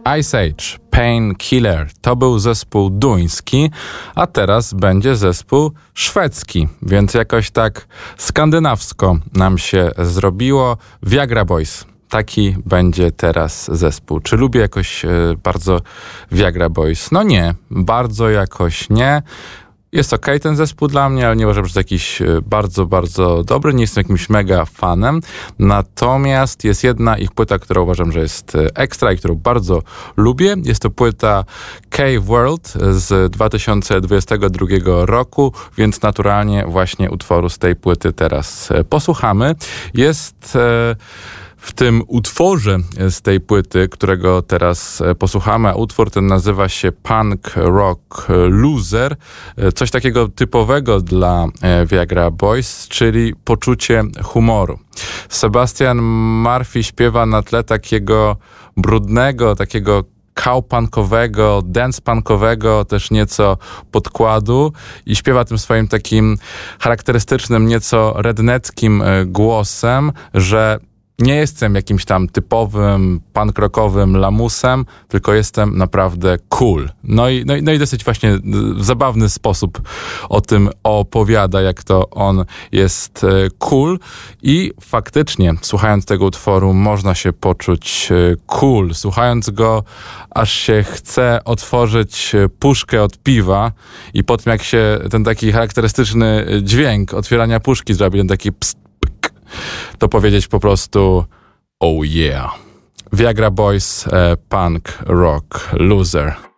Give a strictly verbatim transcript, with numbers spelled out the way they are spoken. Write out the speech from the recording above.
Ice Age, Painkiller. To był zespół duński, a teraz będzie zespół szwedzki, więc jakoś tak skandynawsko nam się zrobiło. Viagra Boys. Taki będzie teraz zespół. Czy lubię jakoś e, bardzo Viagra Boys? No nie, bardzo jakoś nie. Jest okej ten zespół dla mnie, ale nie uważam, że to jakiś bardzo, bardzo dobry. Nie jestem jakimś mega fanem. Natomiast jest jedna ich płyta, która uważam, że jest ekstra i którą bardzo lubię. Jest to płyta Cave World z dwa tysiące dwudziestego drugiego roku, więc naturalnie właśnie utworu z tej płyty teraz posłuchamy. Jest... E, W tym utworze z tej płyty, którego teraz posłuchamy, a utwór ten nazywa się Punk Rock Loser, coś takiego typowego dla Viagra Boys, czyli poczucie humoru. Sebastian Murphy śpiewa na tle takiego brudnego, takiego cowpunkowego, dance-punkowego też nieco podkładu i śpiewa tym swoim takim charakterystycznym, nieco redneckim głosem, że nie jestem jakimś tam typowym, punk rockowym lamusem, tylko jestem naprawdę cool. No i, no i, no i dosyć właśnie w zabawny sposób o tym opowiada, jak to on jest cool. I faktycznie, słuchając tego utworu, można się poczuć cool. Słuchając go, aż się chce otworzyć puszkę od piwa i po tym, jak się ten taki charakterystyczny dźwięk otwierania puszki zrobi, ten taki pst, to powiedzieć po prostu oh yeah. Viagra Boys, e, Punk Rock Loser.